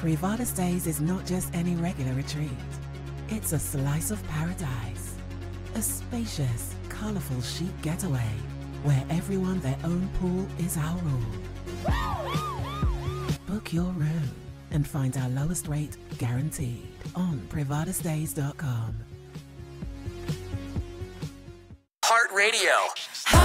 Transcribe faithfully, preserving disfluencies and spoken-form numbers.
Privada Stays is not just any regular retreat. It's a slice of paradise. A spacious, colourful chic getaway where everyone their own pool is our rule. Book your room and find our lowest rate guaranteed on privada stays dot com. Heart Radio.